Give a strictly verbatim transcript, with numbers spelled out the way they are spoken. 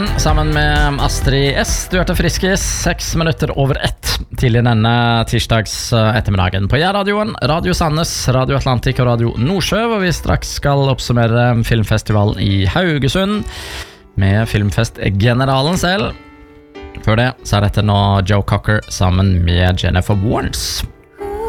Sammen med Astrid S. Du hørte Friskis, seks minutter over ett tidlig denne tirsdags ettermiddagen på J-radioen, Radio Sandnes, Radio Atlantik og Radio Nordsjø, hvor vi straks skal oppsummere filmfestivalen i Haugesund med filmfestgeneralen selv. Før det så er dette nå Joe Cocker sammen med Jennifer Warnes.